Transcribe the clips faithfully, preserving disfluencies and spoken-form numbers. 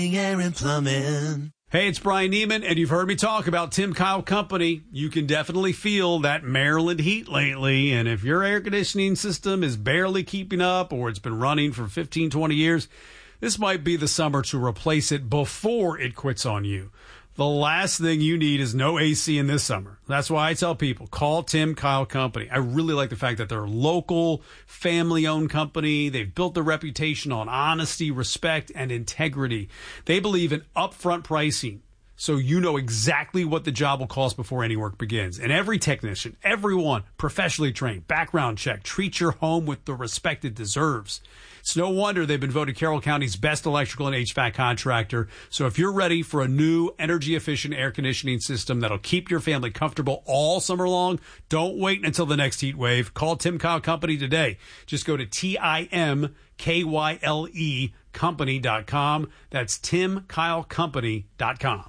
Air and Plumbing. Hey, it's Brian Neiman, and you've heard me talk about Tim Kyle Company. You can definitely feel that Maryland heat lately, and if your air conditioning system is barely keeping up or it's been running for fifteen, twenty years, this might be the summer to replace it before it quits on you. The last thing you need is no A C in this summer. That's why I tell people, call Tim Kyle Company. I really like the fact that they're a local, family-owned company. They've built their reputation on honesty, respect, and integrity. They believe in upfront pricing, so you know exactly what the job will cost before any work begins. And every technician, everyone, professionally trained, background check, treat your home with the respect it deserves. It's no wonder they've been voted Carroll County's best electrical and H V A C contractor. So if you're ready for a new energy-efficient air conditioning system that'll keep your family comfortable all summer long, don't wait until the next heat wave. Call Tim Kyle Company today. Just go to T I M K Y L E company dot com. That's Tim Kyle Company dot com.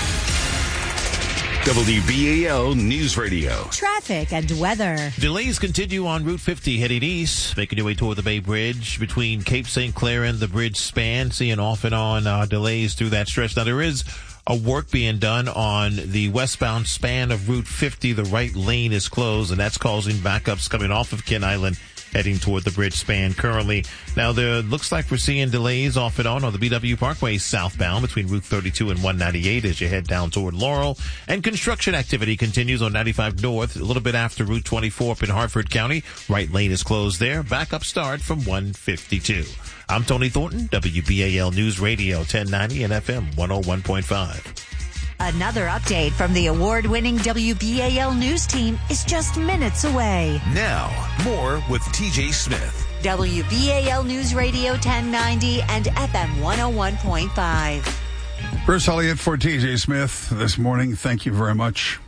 W B A L News Radio. Traffic and weather. Delays continue on Route fifty heading east, making your way toward the Bay Bridge between Cape Saint Clair and the bridge span. Seeing off and on uh, delays through that stretch. Now, there is a work being done on the westbound span of Route fifty. The right lane is closed, and that's causing backups coming off of Kent Island, heading toward the bridge span currently. Now, there looks like we're seeing delays off and on on the B W Parkway southbound between Route thirty-two and one ninety-eight as you head down toward Laurel. And construction activity continues on ninety-five North, a little bit after Route twenty-four up in Hartford County. Right lane is closed there. Backup start from one fifty-two. I'm Tony Thornton, W B A L News Radio, ten ninety and F M one oh one point five. Another update from the award-winning W B A L News team is just minutes away. Now, more with T J Smith. W B A L News Radio ten ninety and F M one oh one point five. Bruce Elliott for T J Smith this morning. Thank you very much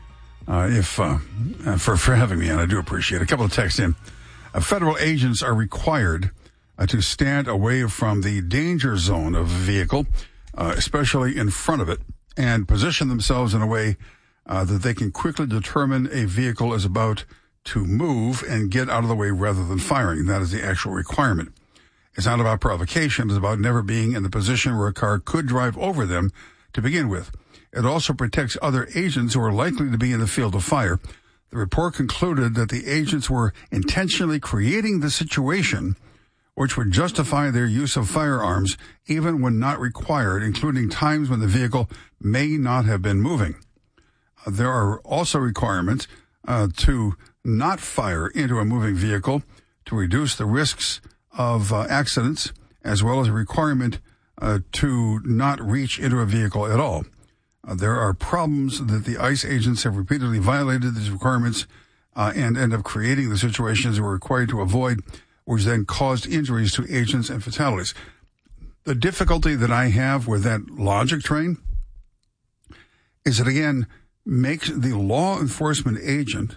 uh, if uh, for, for having me, and I do appreciate it. A couple of texts in. Uh, federal agents are required uh, to stand away from the danger zone of a vehicle, uh, especially in front of it, and position themselves in a way uh, that they can quickly determine a vehicle is about to move and get out of the way rather than firing. That is the actual requirement. It's not about provocation. It's about never being in the position where a car could drive over them to begin with. It also protects other agents who are likely to be in the field of fire. The report concluded that the agents were intentionally creating the situation which would justify their use of firearms even when not required, including times when the vehicle may not have been moving. Uh, there are also requirements uh, to not fire into a moving vehicle to reduce the risks of uh, accidents, as well as a requirement uh, to not reach into a vehicle at all. Uh, there are problems that the ICE agents have repeatedly violated these requirements uh, and end up creating the situations they were required to avoid, which then caused injuries to agents and fatalities. The difficulty that I have with that logic train is it, again, makes the law enforcement agent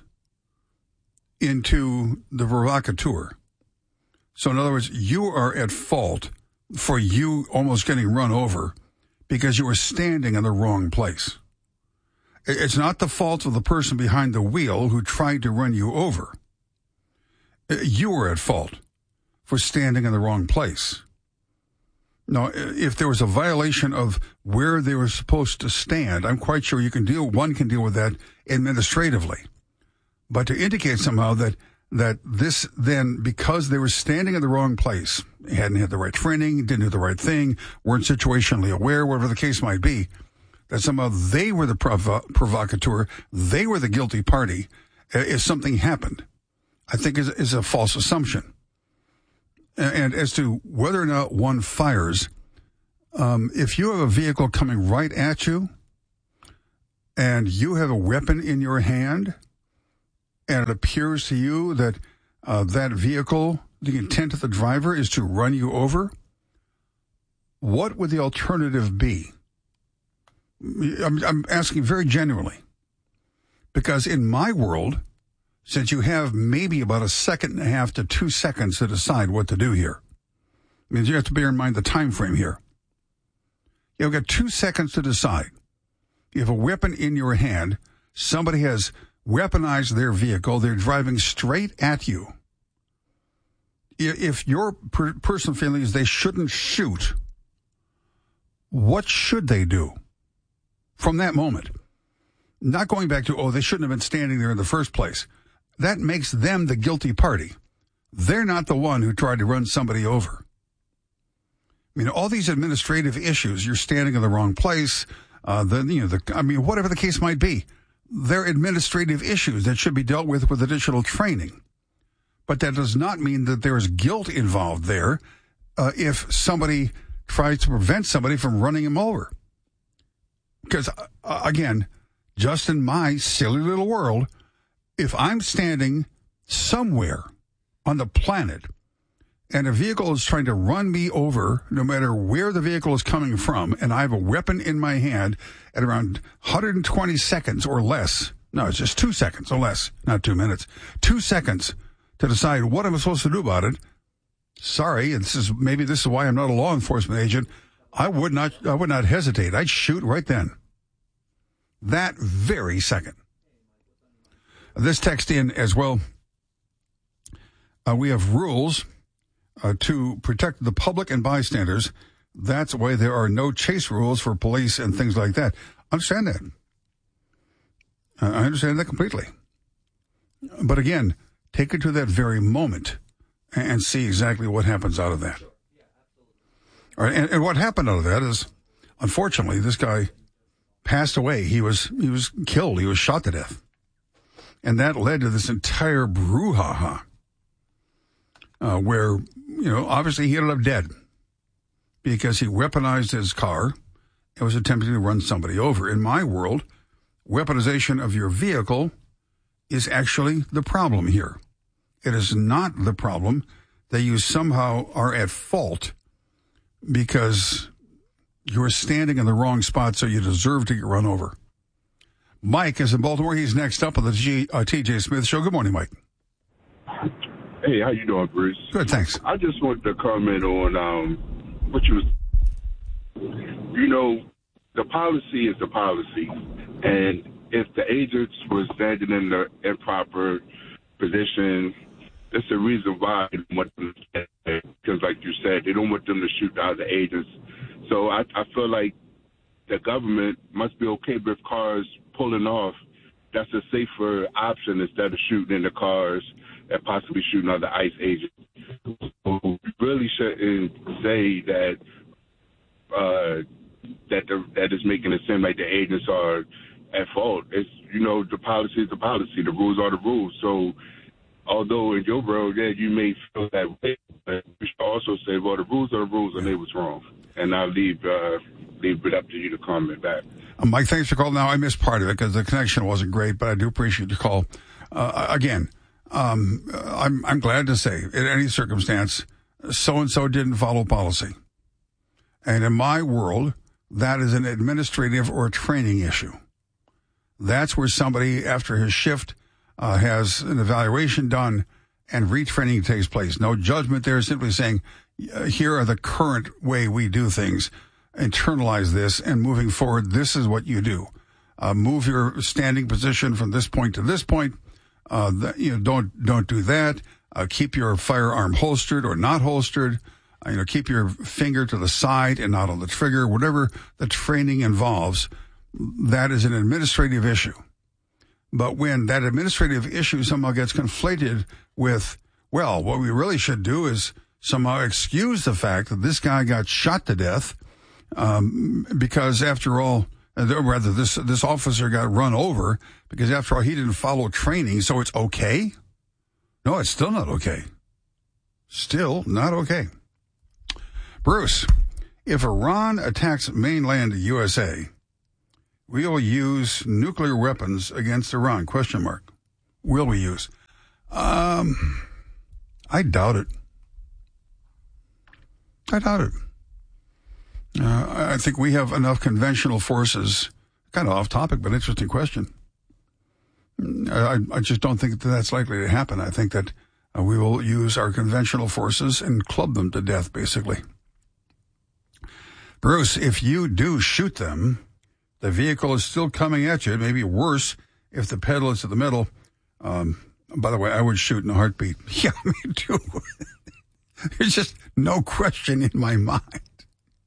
into the provocateur. So, in other words, you are at fault for you almost getting run over because you were standing in the wrong place. It's not the fault of the person behind the wheel who tried to run you over. You were at fault for standing in the wrong place. Now, if there was a violation of where they were supposed to stand, I'm quite sure you can deal, one can deal with that administratively. But to indicate somehow that, that this then, because they were standing in the wrong place, hadn't had the right training, didn't do the right thing, weren't situationally aware, whatever the case might be, that somehow they were the provo- provocateur, they were the guilty party if something happened, I think is, is a false assumption. And as to whether or not one fires, um, if you have a vehicle coming right at you and you have a weapon in your hand and it appears to you that uh, that vehicle, the intent of the driver is to run you over, what would the alternative be? I'm, I'm asking very genuinely, because in my world, since you have maybe about a second and a half to two seconds to decide what to do here. I mean, you have to bear in mind the time frame here. You've got two seconds to decide. You have a weapon in your hand. Somebody has weaponized their vehicle. They're driving straight at you. If your per- personal feeling is they shouldn't shoot, what should they do from that moment? Not going back to, oh, they shouldn't have been standing there in the first place. That makes them the guilty party. They're not the one who tried to run somebody over. I mean, all these administrative issues, you're standing in the wrong place, uh, the, you know, the, I mean, whatever the case might be, they're administrative issues that should be dealt with with additional training. But that does not mean that there's guilt involved there uh, if somebody tries to prevent somebody from running him over. Because, uh, again, just in my silly little world, if I'm standing somewhere on the planet and a vehicle is trying to run me over, no matter where the vehicle is coming from, and I have a weapon in my hand at around one hundred twenty seconds or less, no, it's just two seconds or less, not two minutes, two seconds to decide what I'm supposed to do about it. Sorry, and this is maybe this is why I'm not a law enforcement agent. I would not, I would not hesitate. I'd shoot right then. That very second. This text in as well. Uh, we have rules uh, to protect the public and bystanders. That's why there are no chase rules for police and things like that. Understand that. Uh, I understand that completely. But again, take it to that very moment and see exactly what happens out of that. All right, and, and what happened out of that is, unfortunately, this guy passed away. He was he was killed. He was shot to death. And that led to this entire brouhaha uh, where, you know, obviously he ended up dead because he weaponized his car and was attempting to run somebody over. In my world, weaponization of your vehicle is actually the problem here. It is not the problem that you somehow are at fault because you're standing in the wrong spot, so you deserve to get run over. Mike is in Baltimore. He's next up on the G, uh, T J Smith Show. Good morning, Mike. Hey, how you doing, Bruce? Good, thanks. I just wanted to comment on um, what you was. You know, the policy is the policy, and if the agents were standing in the improper position, that's the reason why they don't want them to stand there. Because, like you said, they don't want them to shoot down the agents. So I, I feel like the government must be okay with cars pulling off. That's a safer option instead of shooting in the cars and possibly shooting other ICE agents. So we really shouldn't say that uh, that the, that is making it seem like the agents are at fault. It's, you know, the policy is the policy. The rules are the rules. So although in your world, yeah, you may feel that way, but we should also say, well, the rules are the rules and they was wrong. And I'll leave, uh, leave it up to you to comment back. Uh, Mike, thanks for calling. Now, I missed part of it because the connection wasn't great, but I do appreciate your call. Uh, again, um, I'm, I'm glad to say, in any circumstance, so-and-so didn't follow policy. And in my world, that is an administrative or a training issue. That's where somebody, after his shift, uh, has an evaluation done and retraining takes place. No judgment there, simply saying, here are the current way we do things. Internalize this, and moving forward, this is what you do. Uh, move your standing position from this point to this point. Uh, the, you know, don't don't do that. Uh, keep your firearm holstered or not holstered. Uh, you know, keep your finger to the side and not on the trigger. Whatever the training involves, that is an administrative issue. But when that administrative issue somehow gets conflated with, well, what we really should do is somehow excuse the fact that this guy got shot to death. Um, because after all, uh, rather this, this officer got run over because after all, he didn't follow training. So it's okay. No, it's still not okay. Still not okay. Bruce, if Iran attacks mainland U S A, we will use nuclear weapons against Iran, question mark. Will we use? Um, I doubt it. I doubt it. Uh, I think we have enough conventional forces, kind of off topic, but interesting question. I, I just don't think that that's likely to happen. I think that uh, we will use our conventional forces and club them to death, basically. Bruce, if you do shoot them, the vehicle is still coming at you. It may be worse if the pedal is to the middle. Um, by the way, I would shoot in a heartbeat. Yeah, me too. There's just no question in my mind.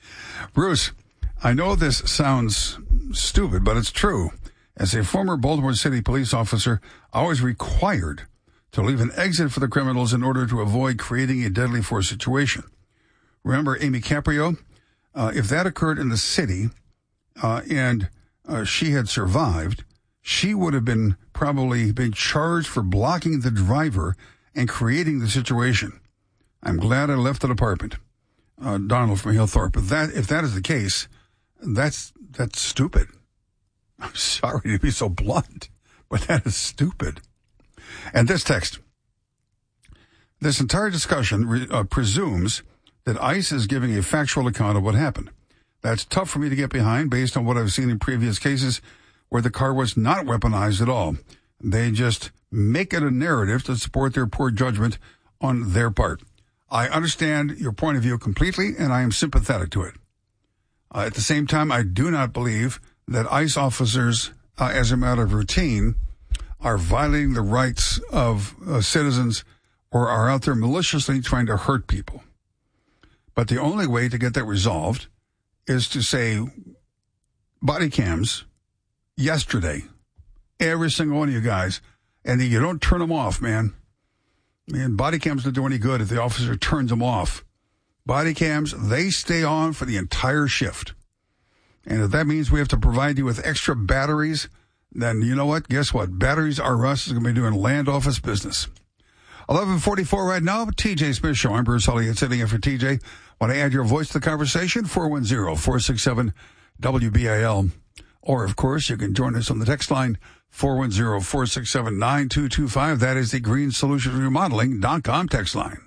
Bruce, I know this sounds stupid, but it's true. As a former Baltimore City police officer, I was required to leave an exit for the criminals in order to avoid creating a deadly force situation. Remember Amy Caprio? Uh, if that occurred in the city uh, and uh, she had survived, she would have been probably been charged for blocking the driver and creating the situation. I'm glad I left the department. Uh, Donald from Hillthorpe. But that, if that is the case, that's that's stupid. I'm sorry to be so blunt, but that is stupid. And this text. This entire discussion re, uh, presumes that ICE is giving a factual account of what happened. That's tough for me to get behind based on what I've seen in previous cases where the car was not weaponized at all. They just make it a narrative to support their poor judgment on their part. I understand your point of view completely, and I am sympathetic to it. Uh, at the same time, I do not believe that ICE officers, uh, as a matter of routine, are violating the rights of uh, citizens or are out there maliciously trying to hurt people. But the only way to get that resolved is to say body cams yesterday, every single one of you guys, and you don't turn them off, man. Man, body cams don't do any good if the officer turns them off. Body cams, they stay on for the entire shift. And if that means we have to provide you with extra batteries, then you know what? Guess what? Batteries R Us is going to be doing land office business. eleven forty-four right now, T J Smith Show. I'm Bruce Elliott sitting in for T J. Want to add your voice to the conversation? four one zero, four six seven, W B A L. Or, of course, you can join us on the text line, four one zero, four six seven, nine two two five. That is the Green Solutions Remodeling dot com text line.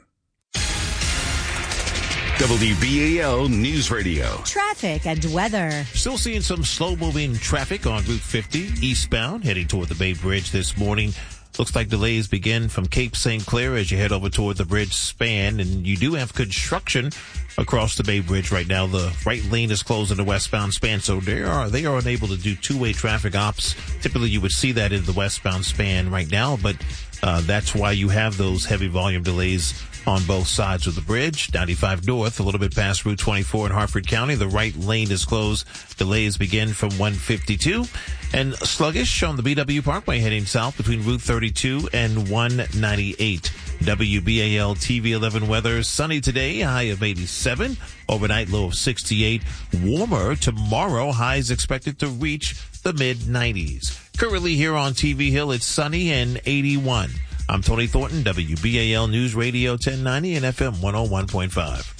W B A L News Radio. Traffic and weather. Still seeing some slow-moving traffic on Route fifty eastbound, heading toward the Bay Bridge this morning. Looks like delays begin from Cape Saint Clair as you head over toward the bridge span, and you do have construction across the Bay Bridge right now. The right lane is closed in the westbound span, so they are they are unable to do two-way traffic ops. Typically, you would see that in the westbound span right now, but uh, that's why you have those heavy volume delays on both sides of the bridge. ninety-five north, a little bit past Route twenty-four in Hartford County. The right lane is closed. Delays begin from one fifty-two. And sluggish on the B W Parkway heading south between Route thirty-two and one ninety-eight. W B A L T V eleven weather. Sunny today, high of eighty-seven. Overnight low of sixty-eight. Warmer tomorrow, highs expected to reach the mid nineties. Currently here on T V Hill, it's sunny and eighty-one. I'm Tony Thornton, W B A L News Radio ten ninety and F M one oh one point five.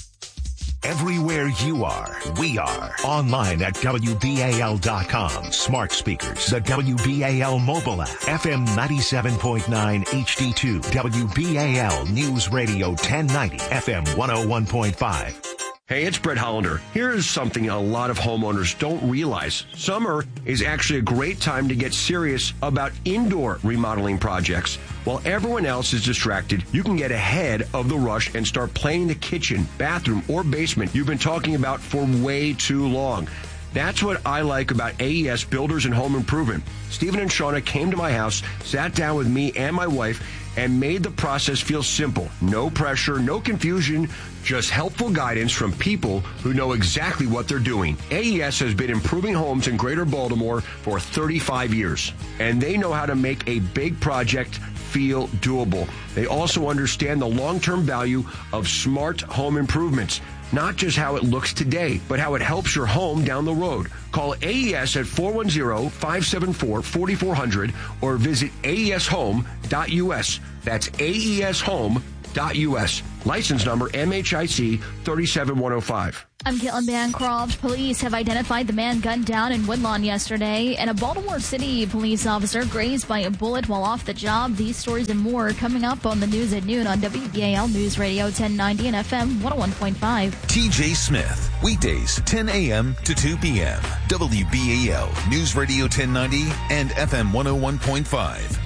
Everywhere you are, we are. Online at W B A L dot com. Smart speakers. The W B A L mobile app. F M ninety-seven point nine H D two. W B A L News Radio ten ninety. F M one oh one point five. Hey, it's Brett Hollander. Here's something a lot of homeowners don't realize. Summer is actually a great time to get serious about indoor remodeling projects. While everyone else is distracted, you can get ahead of the rush and start planning the kitchen, bathroom, or basement you've been talking about for way too long. That's what I like about A E S Builders and Home Improvement. Stephen and Shauna came to my house, sat down with me and my wife, and made the process feel simple. No pressure, no confusion, just helpful guidance from people who know exactly what they're doing. A E S has been improving homes in Greater Baltimore for thirty-five years, and they know how to make a big project feel doable. They also understand the long-term value of smart home improvements. Not just how it looks today, but how it helps your home down the road. Call A E S at four one zero, five seven four, four four zero zero or visit A E S home dot U S. That's A E S home dot U S. License number M H I C three seven one oh five. I'm Caitlin Bancroft. Police have identified the man gunned down in Woodlawn yesterday, and a Baltimore City police officer grazed by a bullet while off the job. These stories and more coming up on the news at noon on W B A L News Radio ten ninety and F M one oh one point five. T J Smith, weekdays ten a.m. to two p.m. W B A L News Radio ten ninety and F M one oh one point five.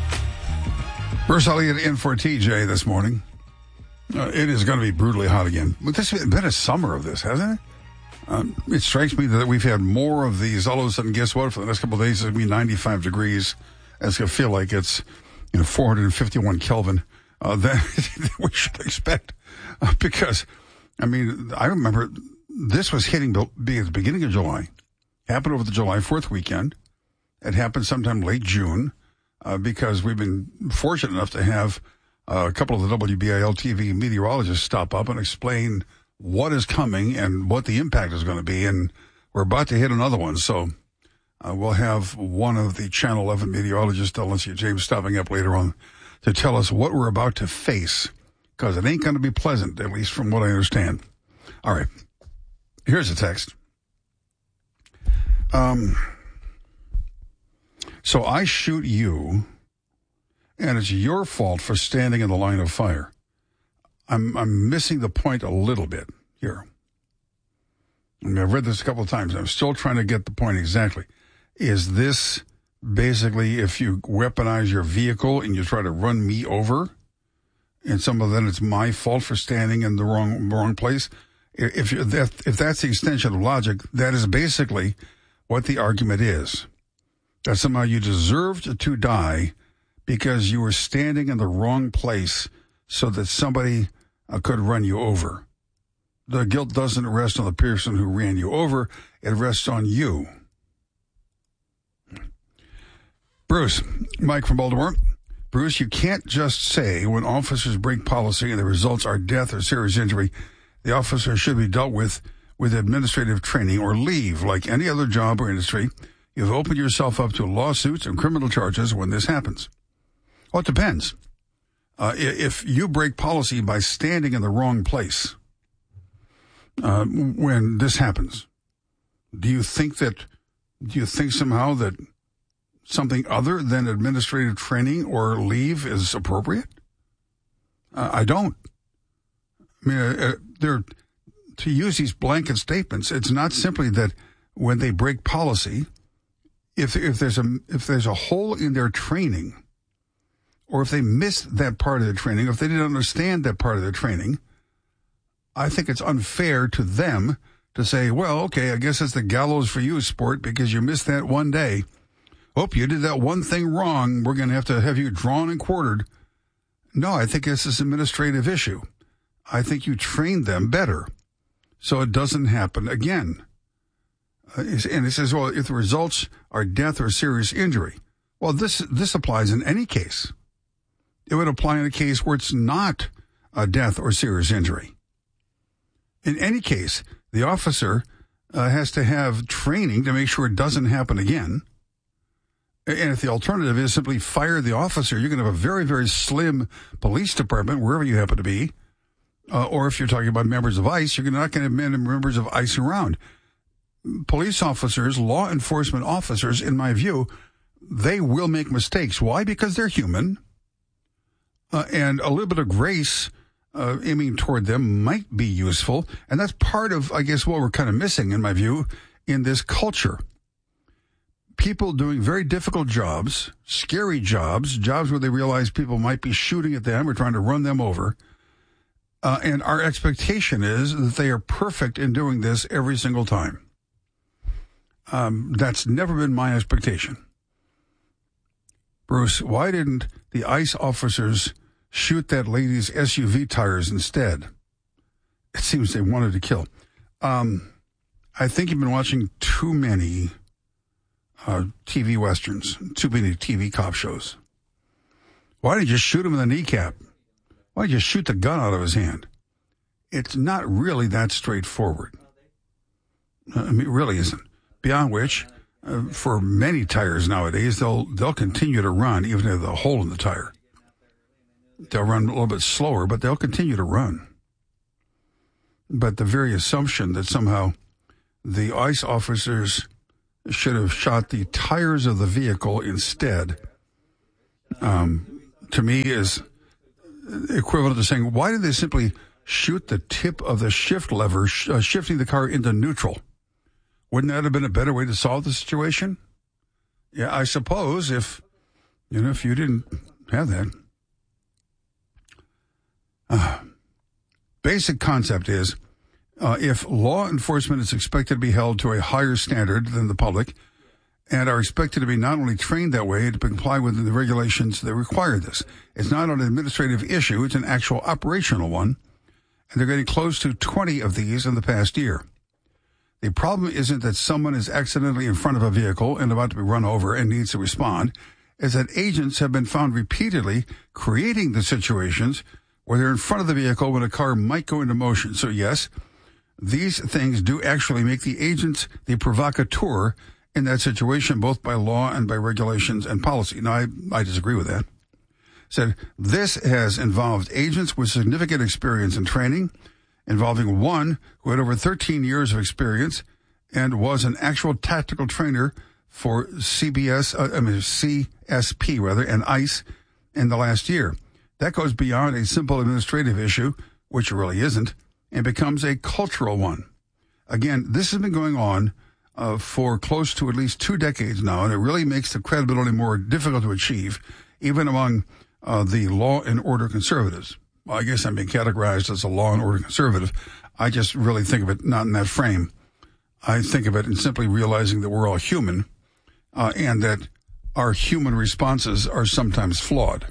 Bruce Elliott in for T J this morning. Uh, it is going to be brutally hot again. But this has been a summer of this, hasn't it? Um, it strikes me that we've had more of these. All of a sudden, guess what? For the next couple of days, it's going to be ninety-five degrees. It's going to feel like it's, you know, four hundred fifty-one Kelvin. Uh, that we should expect. Uh, because, I mean, I remember this was hitting the, be at the beginning of July. Happened over the July fourth weekend. It happened sometime late June uh, because we've been fortunate enough to have uh, a couple of the W B A L T V meteorologists stop up and explain what is coming and what the impact is going to be. And we're about to hit another one. So uh, we'll have one of the Channel eleven meteorologists, Delancia James, stopping up later on to tell us what we're about to face, because it ain't going to be pleasant, at least from what I understand. All right. Here's a text. Um, so I shoot you, and it's your fault for standing in the line of fire. I'm I'm missing the point a little bit here. I mean, I've read this a couple of times. I'm still trying to get the point exactly. Is this basically if you weaponize your vehicle and you try to run me over, and some of then it's my fault for standing in the wrong wrong place? If you, that, if that's the extension of logic, that is basically what the argument is. That somehow you deserved to die because you were standing in the wrong place so that somebody uh, could run you over. The guilt doesn't rest on the person who ran you over. It rests on you. Bruce, Mike from Baltimore. Bruce, you can't just say when officers break policy and the results are death or serious injury, the officer should be dealt with with administrative training or leave. Like any other job or industry, you've opened yourself up to lawsuits and criminal charges when this happens. Well, it depends. Uh, if you break policy by standing in the wrong place uh, when this happens, do you think that, do you think somehow that something other than administrative training or leave is appropriate? Uh, I don't. I mean, uh, they're, to use these blanket statements, it's not simply that when they break policy, if if there's a if there's a hole in their training, or if they missed that part of the training, if they didn't understand that part of their training, I think it's unfair to them to say, well, okay, I guess it's the gallows for you, sport, because you missed that one day. Oh, you did that one thing wrong. We're going to have to have you drawn and quartered. No, I think this is an administrative issue. I think you trained them better so it doesn't happen again. Uh, and it says, well, if the results are death or serious injury, well, this this applies in any case. It would apply in a case where it's not a death or serious injury. In any case, the officer uh, has to have training to make sure it doesn't happen again. And if the alternative is simply fire the officer, you're going to have a very, very slim police department, wherever you happen to be. Uh, or if you're talking about members of ICE, you're not going to have many members of ICE around. Police officers, law enforcement officers, in my view, they will make mistakes. Why? Because they're human. Uh, and a little bit of grace uh, aiming toward them might be useful. And that's part of, I guess, what we're kind of missing, in my view, in this culture. People doing very difficult jobs, scary jobs, jobs where they realize people might be shooting at them or trying to run them over. Uh, and our expectation is that they are perfect in doing this every single time. Um, that's never been my expectation. Bruce, why didn't the ICE officers shoot that lady's S U V tires instead? It seems they wanted to kill. Um, I think you've been watching too many uh, T V westerns, too many T V cop shows. Why didn't you shoot him in the kneecap? Why did you shoot the gun out of his hand? It's not really that straightforward. I mean, it really isn't. Beyond which, uh, for many tires nowadays, they'll they'll continue to run even if there's a hole in the tire. They'll run a little bit slower, but they'll continue to run. But the very assumption that somehow the ICE officers should have shot the tires of the vehicle instead, um, to me is equivalent to saying, why did they simply shoot the tip of the shift lever, sh- uh, shifting the car into neutral? Wouldn't that have been a better way to solve the situation? Yeah, I suppose if, you know, if you didn't have that. Uh, basic concept is, uh, if law enforcement is expected to be held to a higher standard than the public and are expected to be not only trained that way to comply with the regulations that require this, it's not an administrative issue, it's an actual operational one. And they're getting close to twenty of these in the past year. The problem isn't that someone is accidentally in front of a vehicle and about to be run over and needs to respond, is that agents have been found repeatedly creating the situations where they're in front of the vehicle when a car might go into motion. So yes, these things do actually make the agents the provocateur in that situation, both by law and by regulations and policy. Now, I, I disagree with that. Said this has involved agents with significant experience and training, involving one who had over thirteen years of experience and was an actual tactical trainer for C B S, uh, I mean C S P rather, and ICE in the last year. That goes beyond a simple administrative issue, which it really isn't, and becomes a cultural one. Again, this has been going on uh, for close to at least two decades now, and it really makes the credibility more difficult to achieve, even among uh, the law and order conservatives. Well, I guess I'm being categorized as a law and order conservative. I just really think of it not in that frame. I think of it in simply realizing that we're all human, uh, and that our human responses are sometimes flawed.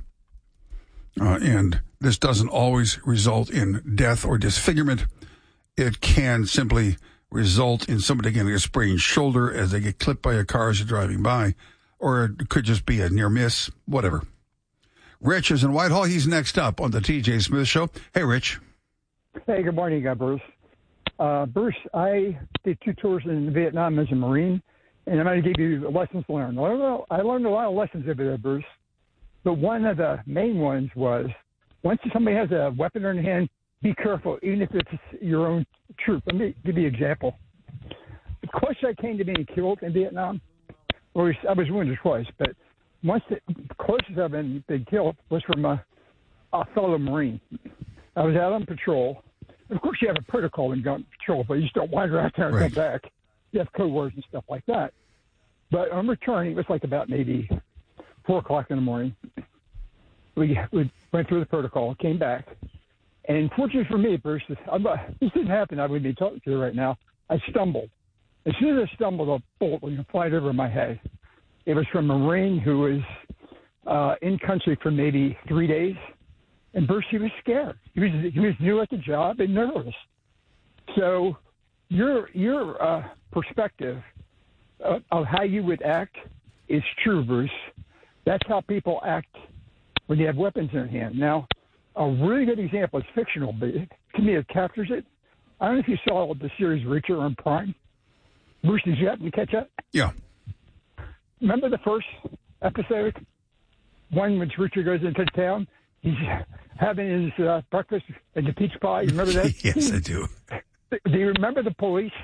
Uh, and this doesn't always result in death or disfigurement. It can simply result in somebody getting a sprained shoulder as they get clipped by a car as they're driving by, or it could just be a near miss, whatever. Rich is in Whitehall. He's next up on the T J Smith Show. Hey, Rich. Hey, good morning, uh, Bruce. Uh, Bruce, I did two tours in Vietnam as a Marine, and I'm going to give you lessons learned. I learned, I learned a lot of lessons over there, Bruce. But one of the main ones was, once somebody has a weapon in their hand, be careful, even if it's your own troop. Let me give you an example. The closest I came to being killed in Vietnam, or I was wounded twice, but once the closest I've been, been killed was from a, a fellow Marine. I was out on patrol. Of course, you have a protocol when you go on patrol, but you just don't wander out there and right. come back. You have code words and stuff like that. But on returning, it was like about maybe four o'clock in the morning. We, we went through the protocol, came back, and fortunately for me, Bruce, this, I'm, this didn't happen. I wouldn't be talking to you right now. I stumbled. As soon as I stumbled, a bullet was flying over my head. It was from a Marine who was uh, in country for maybe three days, and Bruce, he was scared. He was he was new at the job and nervous. So your your uh, perspective of, of how you would act is true, Bruce. That's how people act when they have weapons in their hand. Now, a really good example is fictional, but to me it captures it. I don't know if you saw the series Reacher on Prime. Bruce, did you happen to catch that? Yeah. Remember the first episode? One when Reacher goes into town, he's having his uh, breakfast and the peach pie. You remember that? Yes, I do. Do you remember the police?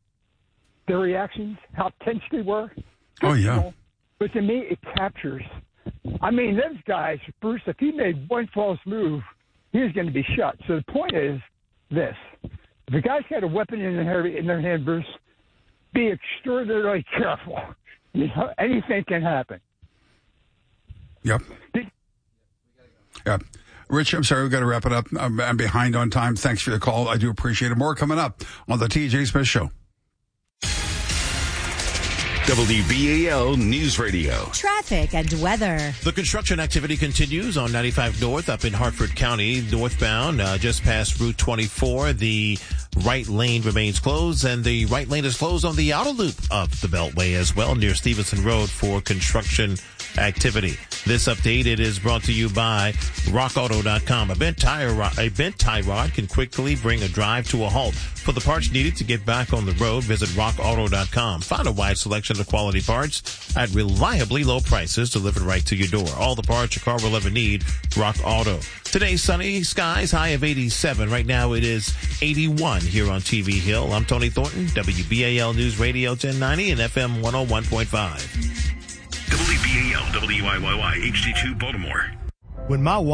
Their reactions, how tense they were? Oh, yeah. You know, but to me, it captures. I mean, those guys, Bruce, if he made one false move, he was going to be shot. So the point is this. If a guy's got a weapon in their, in their hand, Bruce, be extraordinarily careful. You know, anything can happen. Yep. Did- yeah. Rich, I'm sorry, we've got to wrap it up. I'm, I'm behind on time. Thanks for the call. I do appreciate it. More coming up on the T J Smith Show. W B A L News Radio. Traffic and weather. The construction activity continues on ninety-five North up in Hartford County, northbound, uh, just past Route twenty-four. The right lane remains closed, and the right lane is closed on the outer loop of the Beltway as well, near Stevenson Road for construction activity. This update, it is brought to you by rock auto dot com. A bent tire rod, a bent tie rod can quickly bring a drive to a halt. For the parts needed to get back on the road, visit rock auto dot com. Find a wide selection of quality parts at reliably low prices delivered right to your door. All the parts your car will ever need, Rock Auto. Today's sunny skies, high of eighty-seven. Right now it is eighty-one here on T V Hill. I'm Tony Thornton, W B A L News Radio ten ninety and F M one oh one point five. W B A L W I Y Y H D two Baltimore. When my